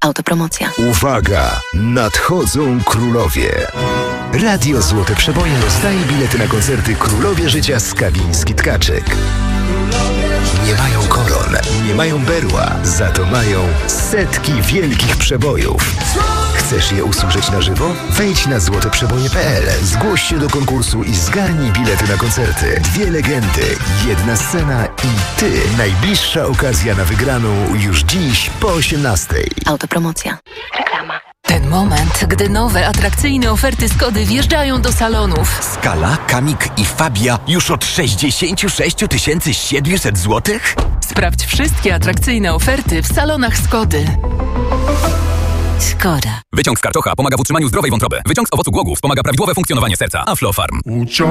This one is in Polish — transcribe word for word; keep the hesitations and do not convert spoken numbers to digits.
Autopromocja. Uwaga! Nadchodzą królowie. Radio Złote Przeboje rozdaje bilety na koncerty Królowie Życia Skawiński-Tkaczyk. Nie mają koron, nie mają berła, za to mają setki wielkich przebojów. Chcesz je usłyszeć na żywo? Wejdź na złote przeboje kropka pe el, zgłoś się do konkursu i zgarnij bilety na koncerty. Dwie legendy, jedna scena i ty. Najbliższa okazja na wygraną już dziś po osiemnastej. Autopromocja. Reklama. Ten moment, gdy nowe, atrakcyjne oferty Skody wjeżdżają do salonów. Skala, Kamik i Fabia już od sześćdziesiąt sześć tysięcy siedemset złotych? Sprawdź wszystkie atrakcyjne oferty w salonach Skody. Skoda. Wyciąg z karczocha pomaga w utrzymaniu zdrowej wątroby. Wyciąg z owocu głogów wspomaga prawidłowe funkcjonowanie serca. Aflofarm.